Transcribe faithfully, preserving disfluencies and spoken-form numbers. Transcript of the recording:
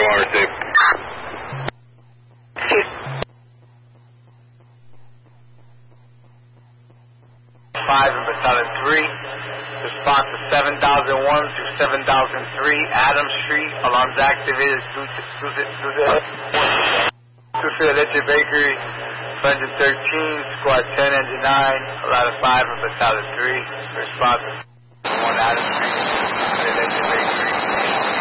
R C. Five in Battalion three. Response to seven thousand one through seven thousand three, Adams Street. Alarms activated through Susa Electric Bakery. one hundred thirteen, Squad ten, Engine nine. Ladder five in Battalion three. Response to one, Adams Street. Susa Electric Bakery.